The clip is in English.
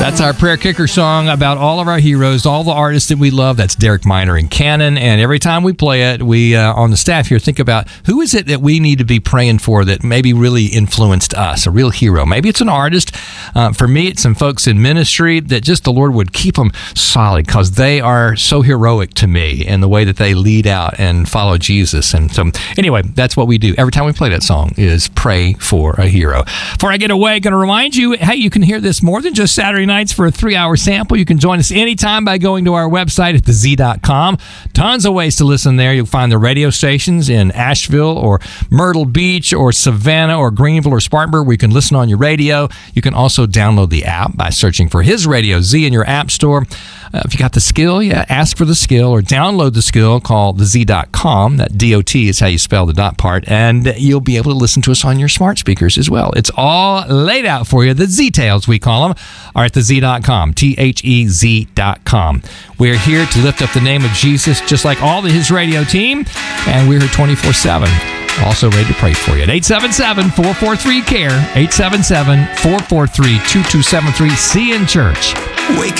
That's our prayer kicker song about all of our heroes, all the artists that we love. That's Derek Minor and Cannon. And every time we play it, we on the staff here think about who is it that we need to be praying for that maybe really influenced us, a real hero. Maybe it's an artist. For me, it's some folks in ministry that just the Lord would keep them solid because they are so heroic to me in the way that they lead out and follow Jesus. And so anyway, that's what we do. Every time we play that song is pray for a hero. Before I get away, going to remind you, hey, you can hear this more than just Saturday nights for a 3-hour sample. You can join us anytime by going to our website at thez.com. Tons of ways to listen there. You'll find the radio stations in Asheville or Myrtle Beach or Savannah or Greenville or Spartanburg where you can listen on your radio. You can also download the app by searching for His Radio Z in your app store. If you got the skill, ask for the skill or download the skill called thez.com. That D-O-T is how you spell the dot part, and you'll be able to listen to us on your smart speakers as well. It's all laid out for you. The Z-Tails, we call them, are at thez.com, THEZ.com. We're here to lift up the name of Jesus, just like all the His Radio team, and we're here 24/7. Also ready to pray for you at 877-443-CARE, 877-443-2273. See you in church.